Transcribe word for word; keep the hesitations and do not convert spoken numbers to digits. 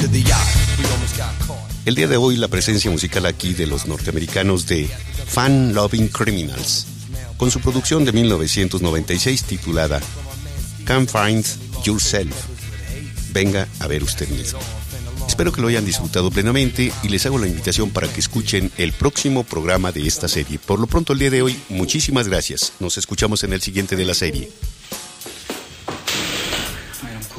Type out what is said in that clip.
El día de hoy la presencia musical aquí de los norteamericanos de Fun Loving Criminals, con su producción de mil novecientos noventa y seis titulada Come Find Yourself. Venga a ver usted mismo. Espero que lo hayan disfrutado plenamente y les hago la invitación para que escuchen el próximo programa de esta serie. Por lo pronto el día de hoy, muchísimas gracias. Nos escuchamos en el siguiente de la serie.